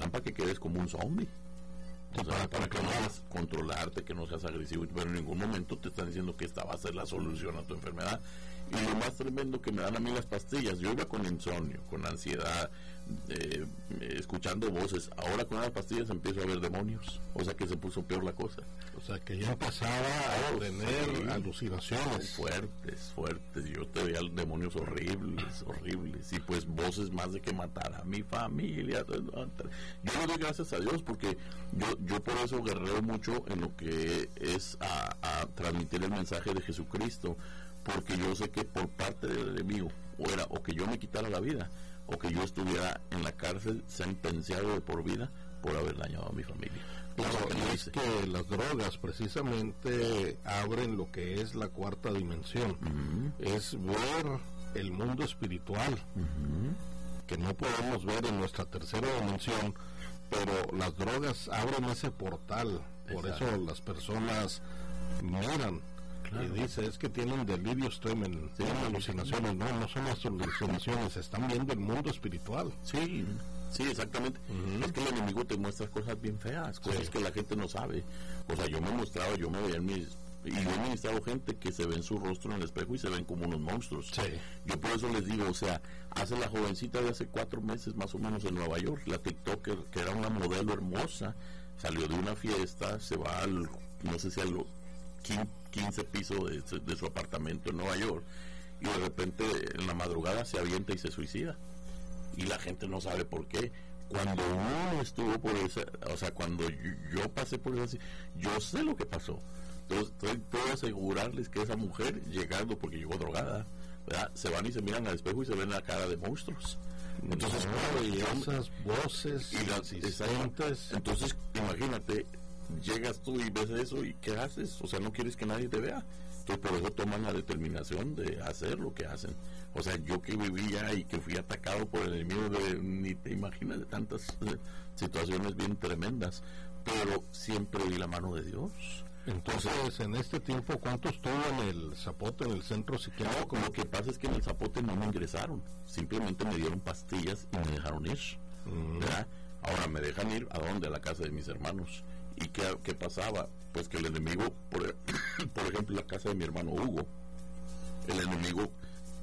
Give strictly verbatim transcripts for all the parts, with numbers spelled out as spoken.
dan para que quedes como un zombie. O sea, para que no puedas controlarte, que no seas agresivo, pero en ningún momento te están diciendo que esta va a ser la solución a tu enfermedad. Y lo más tremendo que me dan a mí las pastillas, yo iba con insomnio, con ansiedad, eh, escuchando voces, ahora con las pastillas empiezo a ver demonios, o sea que se puso peor la cosa. O sea que ya empezaba a tener sí, alucinaciones fuertes, fuertes, yo te veía demonios horribles, horribles, y pues voces más de que matar a mi familia. Yo le doy gracias a Dios porque yo, yo por eso guerreo mucho en lo que es a, a transmitir el mensaje de Jesucristo, porque yo sé que por parte del enemigo o era o que yo me quitara la vida o que yo estuviera en la cárcel sentenciado de por vida por haber dañado a mi familia. Claro, y es que las drogas precisamente abren lo que es la cuarta dimensión, uh-huh. es ver el mundo espiritual, uh-huh. que no podemos ver en nuestra tercera dimensión, pero las drogas abren ese portal. Por Exacto. Eso las personas miran. Claro. Y dice, es que tienen delirios tremendos, sí, tienen alucinaciones. No, no son las alucinaciones, están viendo el mundo espiritual. Sí, sí, exactamente. Uh-huh. Es que el enemigo te muestra cosas bien feas, cosas sí. que la gente no sabe. O sea, yo me mostraba, yo me veía en mis... Y yo he ministrado gente que se ve en su rostro en el espejo y se ven como unos monstruos. Sí. Yo por eso les digo, o sea, hace la jovencita de hace cuatro meses más o menos en Nueva York, la TikToker, que era una modelo hermosa, salió de una fiesta, se va al, no sé si al quince piso de, de su apartamento en Nueva York, y de repente en la madrugada se avienta y se suicida. Y la gente no sabe por qué. Cuando uno estuvo por esa, o sea, cuando yo, yo pasé por esa, yo sé lo que pasó. Entonces, puedo asegurarles que esa mujer, llegando, porque llegó drogada, ¿verdad?, se van y se miran al espejo y se ven la cara de monstruos. Entonces, no, claro, y esas voces y las insistentes. Entonces, imagínate, llegas tú y ves eso y ¿qué haces? O sea, no quieres que nadie te vea. Entonces, por eso toman la determinación de hacer lo que hacen. O sea, yo que vivía y que fui atacado por el enemigo, de, ni te imaginas de tantas eh, situaciones bien tremendas, pero siempre vi la mano de Dios. Entonces, en este tiempo, ¿cuánto estuvo en el Zapote, en el centro psiquiátrico? No, lo que pasa es que en el Zapote no me ingresaron, simplemente me dieron pastillas y me dejaron ir, ¿verdad? Ahora me dejan ir, ¿a dónde? A la casa de mis hermanos. ¿Y qué, qué pasaba? Pues que el enemigo, por, por ejemplo, la casa de mi hermano Hugo, el enemigo,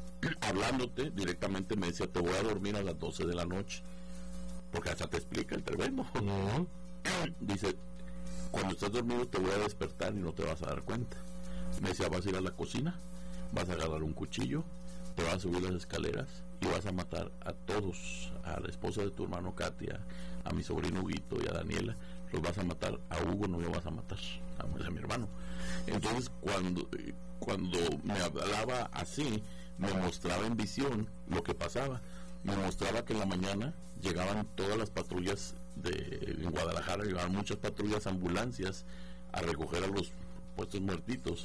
hablándote directamente, me decía, te voy a dormir a las doce de la noche, porque hasta te explica el tremendo. Uh-huh. Dice, cuando estés dormido te voy a despertar y no te vas a dar cuenta. Me decía, vas a ir a la cocina, vas a agarrar un cuchillo, te vas a subir las escaleras y vas a matar a todos, a la esposa de tu hermano Katia, a mi sobrino Huguito y a Daniela, los vas a matar. A Hugo no lo vas a matar, a, a mi hermano. Entonces, cuando, cuando me hablaba así, me mostraba en visión lo que pasaba. Me mostraba que en la mañana llegaban todas las patrullas de en Guadalajara, llegaban muchas patrullas, ambulancias a recoger a los puestos muertitos,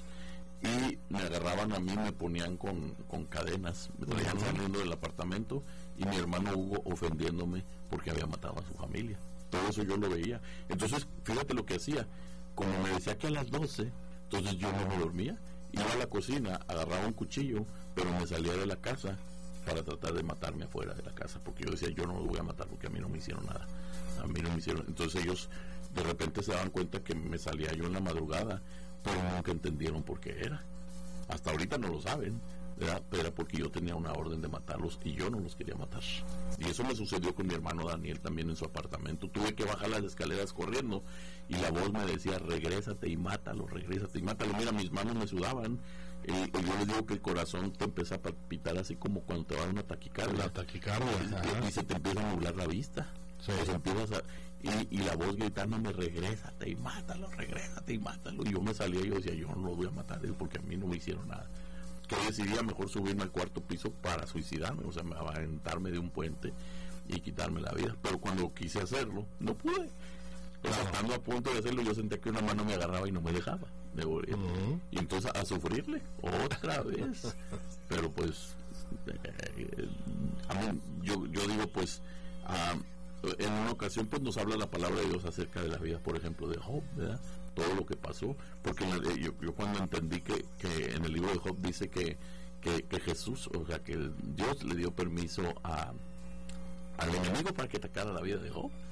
y me agarraban a mí, me ponían con, con cadenas, me traían saliendo del apartamento, y mi hermano Hugo ofendiéndome porque había matado a su familia. Todo eso yo lo veía. Entonces, fíjate lo que hacía. Como me decía que a las doce, entonces yo no me dormía, iba a la cocina, agarraba un cuchillo, pero me salía de la casa para tratar de matarme afuera de la casa, porque yo decía, yo no lo voy a matar porque a mí no me hicieron nada, a mí no me hicieron. Entonces ellos de repente se daban cuenta que me salía yo en la madrugada, pero nunca entendieron por qué era. Hasta ahorita no lo saben, ¿verdad? Pero era porque yo tenía una orden de matarlos y yo no los quería matar. Y eso me sucedió con mi hermano Daniel también en su apartamento. Tuve que bajar las escaleras corriendo y la voz me decía, regrésate y mátalo, regrésate y mátalo. Mira, mis manos me sudaban. Eh, yo les digo que el corazón te empieza a palpitar así como cuando te va a una taquicardia. La taquicardia. Y, y se te empieza a nublar la vista. Sí. Pues empiezas a, y, y la voz gritándome, regrésate y mátalo, regrésate y mátalo. Y yo me salía y yo decía, yo no lo voy a matar porque a mí no me hicieron nada. Que decidía mejor subirme al cuarto piso para suicidarme, o sea, me aventarme de un puente y quitarme la vida. Pero cuando quise hacerlo, no pude. O sea, estando a punto de hacerlo, yo sentía que una mano me agarraba y no me dejaba de morir. Uh-huh. Y entonces a sufrirle otra vez. Pero pues eh, a mí, yo, yo digo pues uh, en una ocasión pues nos habla la palabra de Dios acerca de la vida, por ejemplo, de Job, ¿verdad? Todo lo que pasó, porque la, yo, yo cuando entendí que, que en el libro de Job dice que, que, que Jesús, o sea que Dios le dio permiso a al enemigo para que atacara la vida de Job.